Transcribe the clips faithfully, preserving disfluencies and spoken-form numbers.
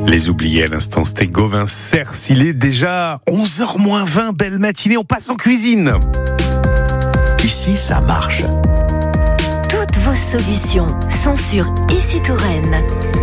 Les oubliés à l'instant, c'était Gauvin Cers. Il est déjà onze heures moins vingt, belle matinée, on passe en cuisine. Ici, ça marche. Toutes vos solutions sont sur Ici Touraine.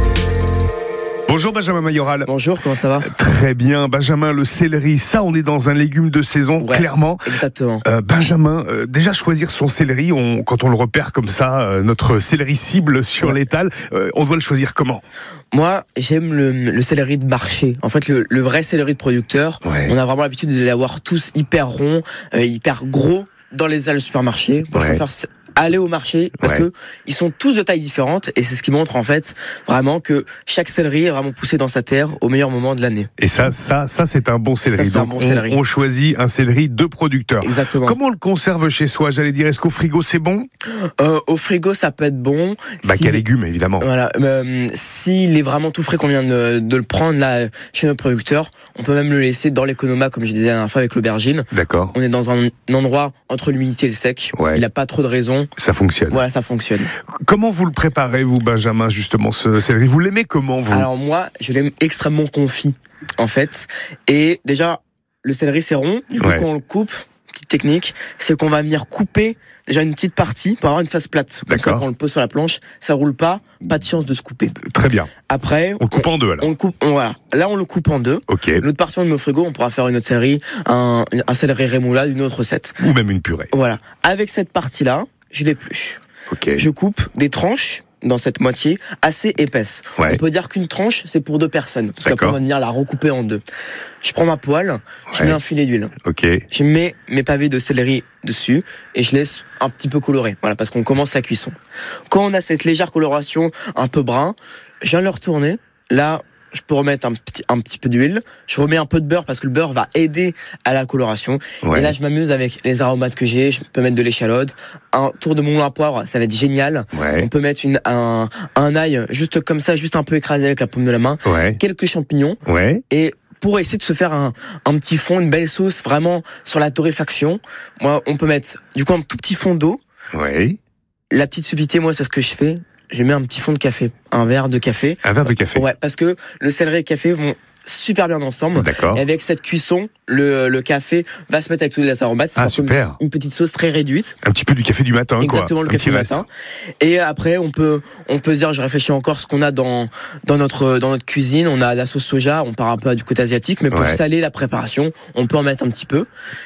Bonjour Benjamin Mayoral. Bonjour, comment ça va ? Très bien, Benjamin, le céleri, ça on est dans un légume de saison, ouais, clairement. Exactement. Euh, Benjamin, euh, déjà choisir son céleri, on, quand on le repère comme ça, euh, notre céleri cible sur ouais. l'étal, euh, on doit le choisir comment ? Moi, j'aime le, le céleri de marché. En fait, le, le vrai céleri de producteur, ouais. on a vraiment l'habitude de les avoir tous hyper ronds, euh, hyper gros dans les halles de supermarché. Moi, ouais. je préfère aller au marché parce ouais. que ils sont tous de tailles différentes et c'est ce qui montre en fait vraiment que chaque céleri est vraiment poussé dans sa terre au meilleur moment de l'année. Et ça, ça, ça c'est un bon céleri. Ça, c'est Donc un bon on, céleri. on choisit un céleri de producteur. Exactement. Comment on le conserve chez soi ? J'allais dire, est-ce qu'au frigo c'est bon ? euh, Au frigo, ça peut être bon. Bah si... quel légume évidemment. Voilà. Euh, S'il est vraiment tout frais qu'on vient de, de le prendre là chez nos producteurs, on peut même le laisser dans l'économa comme je disais la dernière fois avec l'aubergine. D'accord. On est dans un endroit entre l'humidité et le sec. Ouais. Il n'a pas trop de raison. Ça fonctionne. Voilà, ça fonctionne. Comment vous le préparez, vous, Benjamin, justement, ce céleri ? Vous l'aimez comment, vous ? Alors moi, je l'aime extrêmement confit, en fait. Et déjà, le céleri, c'est rond. Du coup, ouais. quand on le coupe, petite technique, c'est qu'on va venir couper déjà une petite partie pour avoir une face plate. Comme ça, quand on le pose sur la planche, ça roule pas, pas de chance de se couper. Très bien. Après, on le coupe on, en deux, alors. On le coupe, on, voilà. Là, on le coupe en deux. Ok. L'autre partie de nos frigos, on pourra faire une autre céleri, un, un céleri rémoulade, une autre recette. Ou même une purée. Voilà. Avec cette partie-là, je l'épluche. Okay. Je coupe des tranches dans cette moitié assez épaisse. Ouais. On peut dire qu'une tranche, c'est pour deux personnes. Parce qu'après, on va venir la recouper en deux. Je prends ma poêle, ouais. je mets un filet d'huile. Okay. Je mets mes pavés de céleri dessus et je laisse un petit peu colorer. Voilà, parce qu'on commence la cuisson. Quand on a cette légère coloration un peu brun, je viens le retourner. Là, je peux remettre un petit, un petit peu d'huile. Je remets un peu de beurre parce que le beurre va aider à la coloration. Ouais. Et là, je m'amuse avec les aromates que j'ai. Je peux mettre de l'échalote, un tour de moulin à poivre, ça va être génial. Ouais. On peut mettre une, un, un ail juste comme ça, juste un peu écrasé avec la paume de la main. Ouais. Quelques champignons. Ouais. Et pour essayer de se faire un, un petit fond, une belle sauce vraiment sur la torréfaction, moi, on peut mettre du coup un tout petit fond d'eau. Ouais. La petite subtilité, moi, c'est ce que je fais. Je mets un petit fond de café, un verre de café. Un verre de café. Ouais, parce que le céleri et le café vont super bien ensemble. D'accord. Et avec cette cuisson, le, le café va se mettre avec toutes les aromates. Ah, super. Une, une petite sauce très réduite. Un petit peu du café du matin, Exactement, quoi. le café du matin. Et après, on peut, on peut se dire, je réfléchis encore ce qu'on a dans, dans notre, dans notre cuisine. On a la sauce soja, on part un peu du côté asiatique, mais pour ouais. saler la préparation, on peut en mettre un petit peu.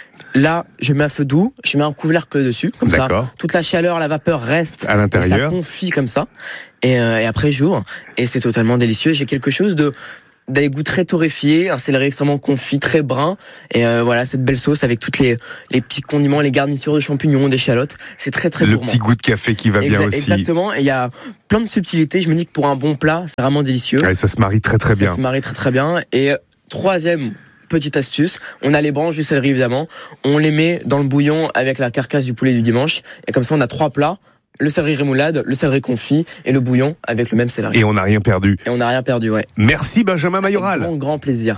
Là, je mets un feu doux, je mets un couvercle dessus, comme D'accord. ça, toute la chaleur, la vapeur reste à l'intérieur. Et ça confit comme ça. Et, euh, et après, j'ouvre et c'est totalement délicieux. J'ai quelque chose de des goûts très torréfiés, un céleri extrêmement confit, très brun. Et euh, voilà, cette belle sauce avec toutes les les petits condiments, les garnitures de champignons, d'échalotes, c'est très très Le gourmand. petit goût de café qui va Exa- bien aussi. Exactement. Et il y a plein de subtilités. Je me dis que pour un bon plat, c'est vraiment délicieux. Ouais, ça se marie très très ça bien. Ça se marie très très bien. Et troisième petite astuce, on a les branches du céleri évidemment, on les met dans le bouillon avec la carcasse du poulet du dimanche et comme ça on a trois plats, le céleri rémoulade, le céleri confit et le bouillon avec le même céleri. Et on n'a rien perdu. Et on n'a rien perdu, ouais. Merci Benjamin Mayoral. Un grand, grand plaisir.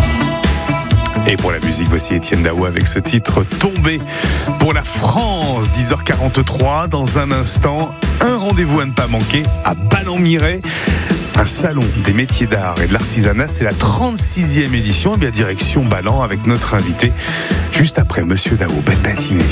Et pour la musique, voici Étienne Dao avec ce titre Tombé pour la France. dix heures quarante-trois, dans un instant, un rendez-vous à ne pas manquer à Ballon-Miret. Un salon des métiers d'art et de l'artisanat, c'est la trente-sixième édition. Et bien direction Ballan avec notre invité juste après Monsieur Dao. Belle matinée.